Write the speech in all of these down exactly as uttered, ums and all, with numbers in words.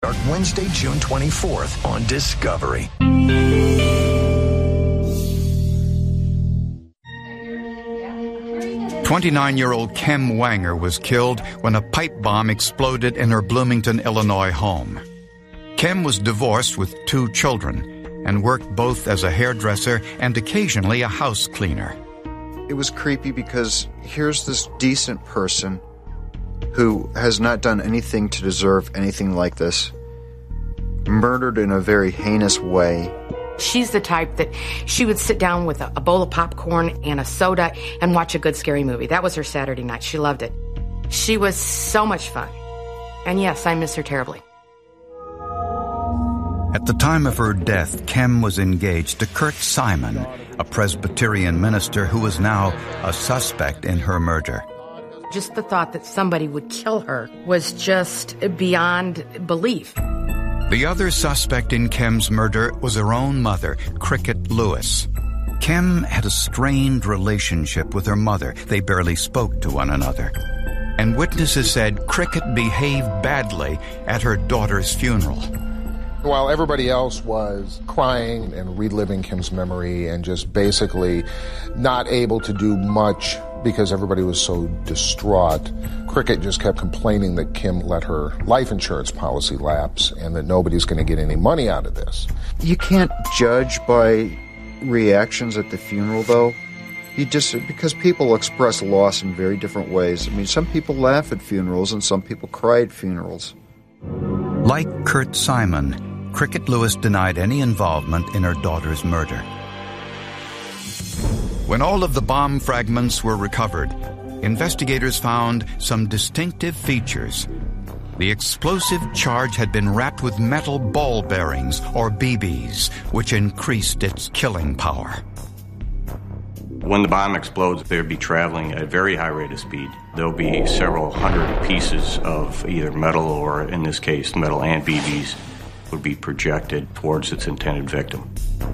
Wednesday, June twenty-fourth on Discovery. twenty-nine-year-old Kim Wanger was killed when a pipe bomb exploded in her Bloomington, Illinois home. Kim was divorced with two children and worked both as a hairdresser and occasionally a house cleaner. It was creepy because here's this decent person who has not done anything to deserve anything like this, murdered in a very heinous way. She's the type that she would sit down with a, a bowl of popcorn and a soda and watch a good scary movie. That was her Saturday night. She loved it. She was so much fun. And yes, I miss her terribly. At the time of her death, Kim was engaged to Kurt Simon, a Presbyterian minister who was now a suspect in her murder. Just the thought that somebody would kill her was just beyond belief. The other suspect in Kim's murder was her own mother, Cricket Lewis. Kim had a strained relationship with her mother. They barely spoke to one another. And witnesses said Cricket behaved badly at her daughter's funeral. While everybody else was crying and reliving Kim's memory and just basically not able to do much because everybody was so distraught, Cricket just kept complaining that Kim let her life insurance policy lapse and that nobody's going to get any money out of this. You can't judge by reactions at the funeral, though. You just, because people express loss in very different ways. I mean, some people laugh at funerals and some people cry at funerals. Like Kurt Simon, Cricket Lewis denied any involvement in her daughter's murder. When all of the bomb fragments were recovered, investigators found some distinctive features. The explosive charge had been wrapped with metal ball bearings, or B Bs, which increased its killing power. When the bomb explodes, they'll be traveling at a very high rate of speed. There'll be several hundred pieces of either metal or, in this case, metal and B Bs would be projected towards its intended victim.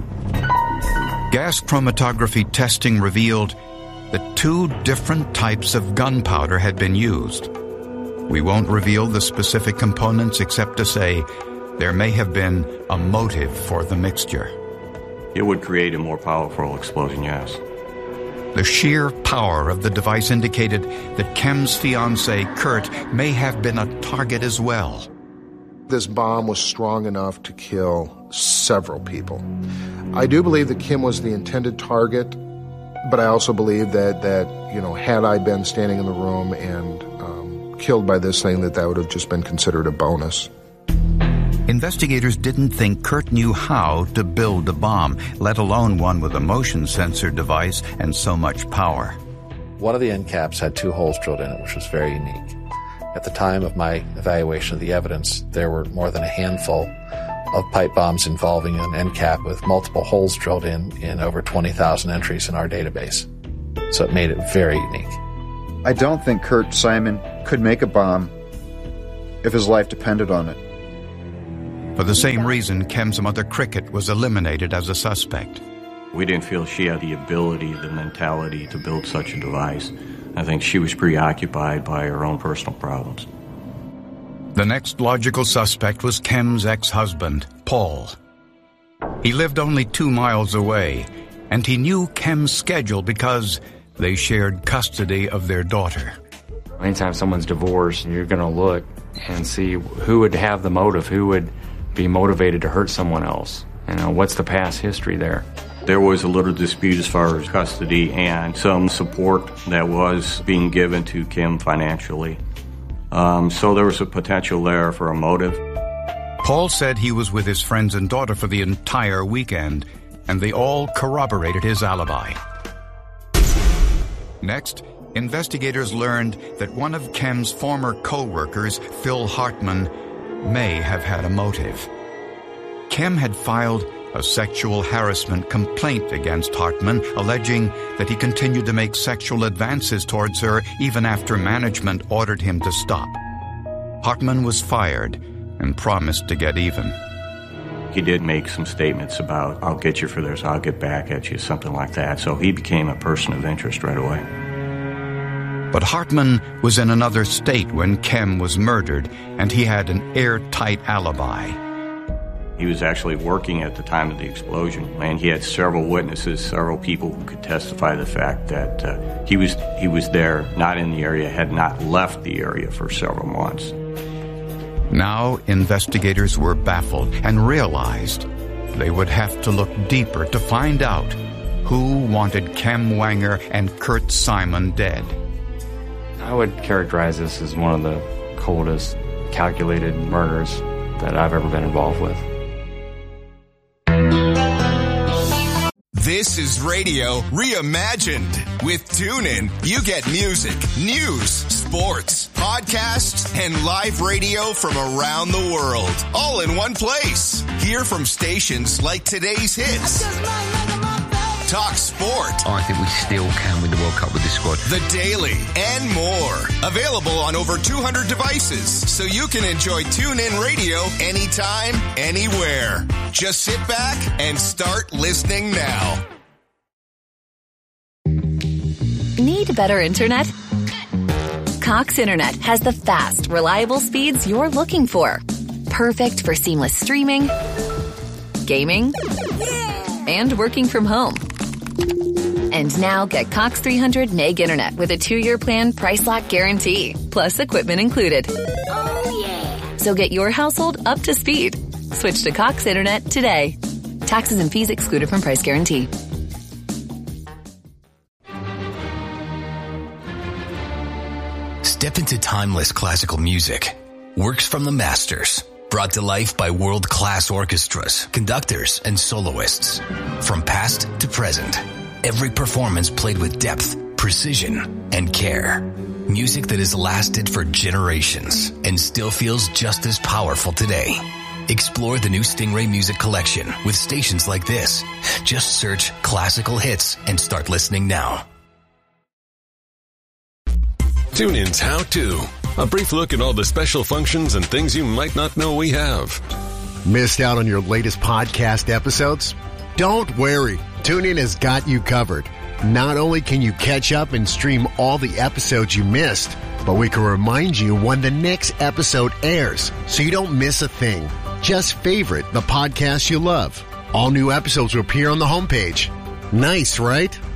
Gas chromatography testing revealed that two different types of gunpowder had been used. We won't reveal the specific components except to say there may have been a motive for the mixture. It would create a more powerful explosion, yes. The sheer power of the device indicated that Kim's fiancé, Kurt, may have been a target as well. This bomb was strong enough to kill several people. I do believe that Kim was the intended target, but I also believe that, that you know, had I been standing in the room and um, killed by this thing, that that would have just been considered a bonus. Investigators didn't think Kurt knew how to build a bomb, let alone one with a motion sensor device and so much power. One of the end caps had two holes drilled in it, which was very unique. At the time of my evaluation of the evidence, there were more than a handful of pipe bombs involving an end cap with multiple holes drilled in in over twenty thousand entries in our database. So it made it very unique. I don't think Kurt Simon could make a bomb if his life depended on it. For the same reason, Kim's mother, Cricket, was eliminated as a suspect. We didn't feel she had the ability, the mentality to build such a device. I think she was preoccupied by her own personal problems. The next logical suspect was Kim's ex-husband, Paul. He lived only two miles away, and he knew Kim's schedule because they shared custody of their daughter. Anytime someone's divorced, you're going to look and see who would have the motive, who would be motivated to hurt someone else. You know, what's the past history there? There was a little dispute as far as custody and some support that was being given to Kim financially. Um, so there was a potential there for a motive. Paul said he was with his friends and daughter for the entire weekend, and they all corroborated his alibi. Next, investigators learned that one of Kim's former co-workers, Phil Hartman, may have had a motive. Kim had filed a sexual harassment complaint against Hartman, alleging that he continued to make sexual advances towards her even after management ordered him to stop. Hartman was fired and promised to get even. He did make some statements about, I'll get you for this, I'll get back at you, something like that. So he became a person of interest right away. But Hartman was in another state when Kem was murdered, and he had an airtight alibi. He was actually working at the time of the explosion, and he had several witnesses, several people who could testify to the fact that uh, he was he was there, not in the area, had not left the area for several months. Now investigators were baffled and realized they would have to look deeper to find out who wanted Kem Wanger and Kurt Simon dead. I would characterize this as one of the coldest, calculated murders that I've ever been involved with. This is radio reimagined. With TuneIn, you get music, news, sports, podcasts, and live radio from around the world, all in one place. Hear from stations like today's hits, Talk Sport, I think we still can win the World Cup with this squad, The Daily, and more. Available on over two hundred devices, so you can enjoy TuneIn Radio anytime, anywhere. Just sit back and start listening now. Need better internet? Cox Internet has the fast, reliable speeds you're looking for. Perfect for seamless streaming, gaming, and working from home. And now get Cox three hundred meg internet with a two-year plan price lock guarantee, plus equipment included. Oh, yeah. So get your household up to speed. Switch to Cox Internet today. Taxes and fees excluded from price guarantee. Step into timeless classical music. Works from the masters. Brought to life by world-class orchestras, conductors, and soloists. From past to present. Every performance played with depth, precision, and care. Music that has lasted for generations and still feels just as powerful today. Explore the new Stingray Music Collection with stations like this. Just search classical hits and start listening now. TuneIn's How To. A brief look at all the special functions and things you might not know we have. Missed out on your latest podcast episodes? Don't worry. TuneIn has got you covered. Not only can you catch up and stream all the episodes you missed, but we can remind you when the next episode airs so you don't miss a thing. Just favorite the podcast you love. All new episodes will appear on the homepage. Nice, right?